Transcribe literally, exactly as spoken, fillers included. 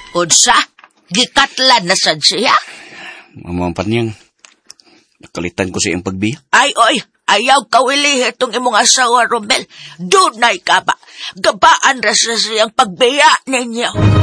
Unsa? Gikatlan na sad siya? Mamang Panyang, nakalitan ko sa iyang pagbiya. Ay, oy, ayaw kawili itong imong asawa, Romel. Dunay ka ba? Gabaan ra sa siyang pagbiya ninyo.